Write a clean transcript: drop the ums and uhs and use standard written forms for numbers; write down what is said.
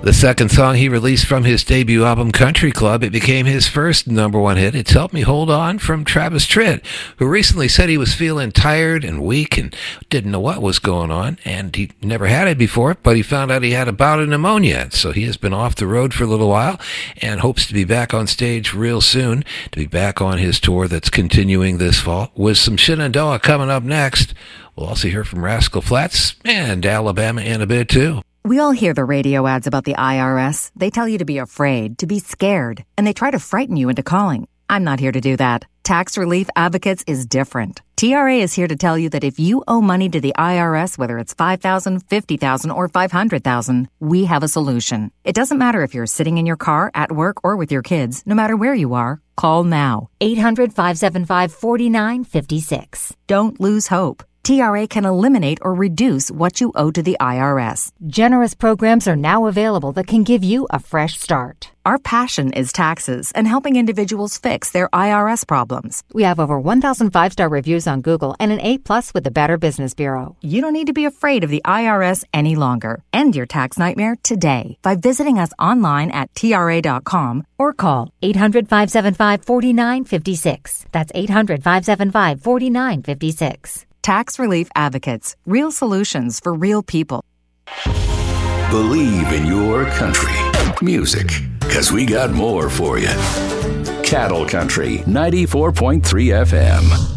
The second song he released from his debut album, Country Club, it became his first number one hit. It's Help Me Hold On from Travis Tritt, who recently said he was feeling tired and weak and didn't know what was going on, and he never had it before, but he found out he had a bout of pneumonia. So he has been off the road for a little while and hopes to be back on stage real soon, to be back on his tour that's continuing this fall, with some Shenandoah coming up next. We'll also hear from Rascal Flatts and Alabama in a bit, too. We all hear the radio ads about the IRS. They tell you to be afraid, to be scared, and they try to frighten you into calling. I'm not here to do that. Tax Relief Advocates is different. TRA is here to tell you that if you owe money to the IRS, whether it's $5,000, $50,000, or $500,000, we have a solution. It doesn't matter if you're sitting in your car, at work, or with your kids. No matter where you are, call now. 800-575-4956. Don't lose hope. TRA can eliminate or reduce what you owe to the IRS. Generous programs are now available that can give you a fresh start. Our passion is taxes and helping individuals fix their IRS problems. We have over 1,000 five-star reviews on Google and an A+ with the Better Business Bureau. You don't need to be afraid of the IRS any longer. End your tax nightmare today by visiting us online at TRA.com or call 800-575-4956. That's 800-575-4956. Tax Relief Advocates. Real solutions for real people. Believe in your country. Music. 'Cause we got more for you. Cattle Country 94.3 FM.